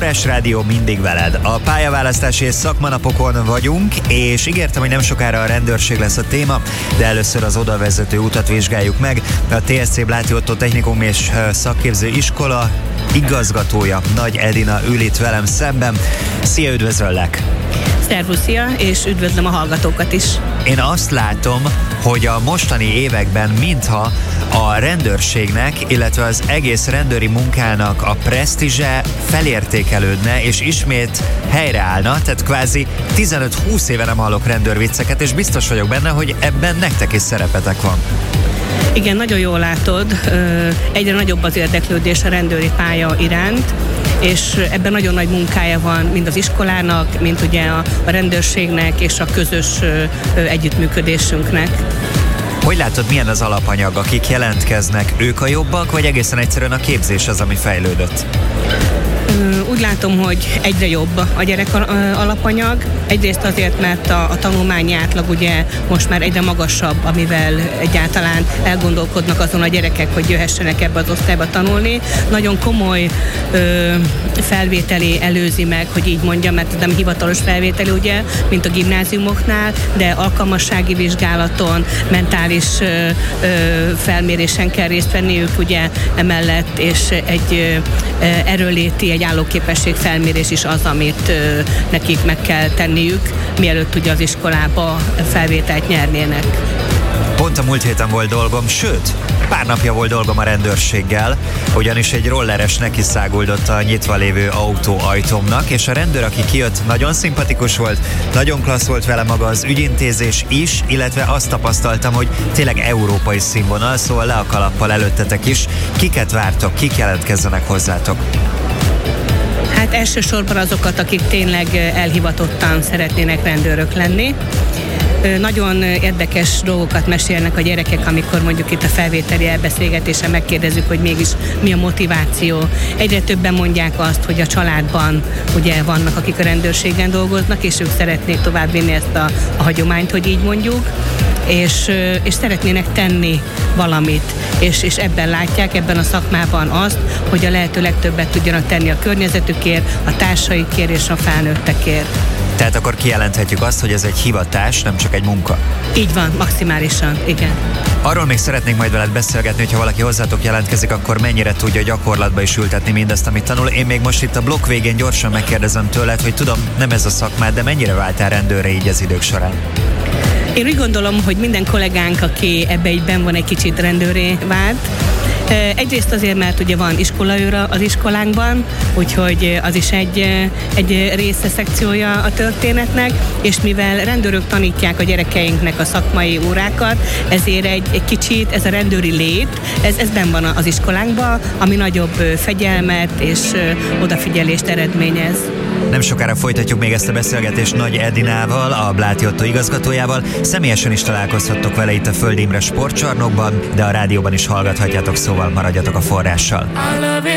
Forrás Rádió mindig veled. A pályaválasztási és szakmanapokon vagyunk, és ígértem, hogy nem sokára a rendőrség lesz a téma, de először az odavezető utat vizsgáljuk meg. A TSC Bláti Ottó Technikum és Szakképző Iskola igazgatója, Nagy Edina ül itt velem szemben. Szia, üdvözöllek! Szervusz, szia, és üdvözlöm a hallgatókat is. Én azt látom, hogy a mostani években mintha a rendőrségnek, illetve az egész rendőri munkának a presztízse felértékelődne, és ismét helyreállna, tehát kvázi 15-20 éve nem hallok rendőrvicceket, és biztos vagyok benne, hogy ebben nektek is szerepetek van. Igen, nagyon jól látod, egyre nagyobb az érdeklődés a rendőri pálya iránt, és ebben nagyon nagy munkája van mind az iskolának, mint ugye a rendőrségnek és a közös együttműködésünknek. Hogy látod, milyen az alapanyag, akik jelentkeznek, ők a jobbak, vagy egészen egyszerűen a képzés az, ami fejlődött? Úgy látom, hogy egyre jobb a gyerek alapanyag. Egyrészt azért, mert a tanulmányi átlag ugye most már egyre magasabb, amivel egyáltalán elgondolkodnak azon a gyerekek, hogy jöhessenek ebbe az osztályba tanulni. Nagyon komoly felvételi előzi meg, hogy így mondjam, mert ez nem hivatalos felvételi, ugye, mint a gimnáziumoknál, de alkalmassági vizsgálaton, mentális felmérésen kell részt venniük, ugye, emellett, és egy erőléti, egy állóképesség felmérés is az, amit nekik meg kell tenniük, mielőtt ugye az iskolába felvételt nyernének. Pont a múlt héten volt dolgom, sőt, pár napja volt dolgom a rendőrséggel, ugyanis egy rolleres neki száguldott a nyitva lévő autó ajtómnak, és a rendőr, aki kijött, nagyon szimpatikus volt, nagyon klassz volt vele maga az ügyintézés is, illetve azt tapasztaltam, hogy tényleg európai színvonal, szóval le a kalappal előttetek is. Kiket vártok, kik jelentkezzenek hozzátok? Hát elsősorban azokat, akik tényleg elhivatottan szeretnének rendőrök lenni. Nagyon érdekes dolgokat mesélnek a gyerekek, amikor mondjuk itt a felvételi elbeszélgetésen megkérdezzük, hogy mégis mi a motiváció. Egyre többen mondják azt, hogy a családban ugye vannak, akik a rendőrségen dolgoznak, és ők szeretnék továbbvinni ezt a hagyományt, hogy így mondjuk, és szeretnének tenni valamit, és ebben látják, ebben a szakmában azt, hogy a lehető legtöbbet tudjanak tenni a környezetükért, a társaikért és a felnőttekért. Tehát akkor kijelenthetjük azt, hogy ez egy hivatás, nem csak egy munka. Így van, maximálisan, igen. Arról még szeretnék majd veled beszélgetni, hogyha valaki hozzátok jelentkezik, akkor mennyire tudja gyakorlatba is ültetni mindazt, amit tanul. Én még most itt a blokk végén gyorsan megkérdezem tőled, hogy tudom, nem ez a szakmád, de mennyire váltál rendőrre így az idők során? Én úgy gondolom, hogy minden kollégánk, aki ebbe egyben van, egy kicsit rendőré vált. Egyrészt azért, mert ugye van iskolaőr az iskolánkban, úgyhogy az is egy része, szekciója a történetnek, és mivel rendőrök tanítják a gyerekeinknek a szakmai órákat, ezért egy kicsit ez a rendőri lét, ez benn van az iskolánkban, ami nagyobb fegyelmet és odafigyelést eredményez. Nem sokára folytatjuk még ezt a beszélgetést Nagy Edinával, a Bláti Ottó igazgatójával. Személyesen is találkozhattok vele itt a Föld Imre sportcsarnokban, de a rádióban is hallgathatjátok, szóval maradjatok a forrással.